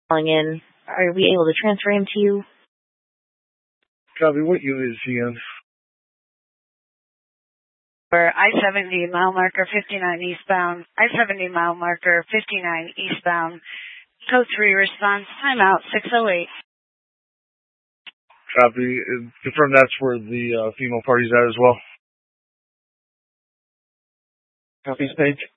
calling in. Are we able to transfer him to you? Copy. What unit is he in? For I-70 mile marker 59 eastbound. I-70 mile marker 59 eastbound. Code 3 response. Timeout 608. Copy. Confirm that's where the female party's at as well. Copy, Paige.